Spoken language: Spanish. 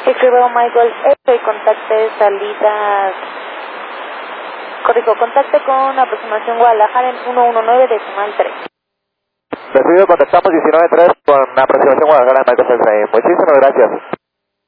Escribo Michael F. y contacte salidas. Corrijo, contacte con aproximación Guadalajara en 119.3. Recibido, contactamos 19.3 con aproximación Guadalajara en Michael F. Muchísimas gracias.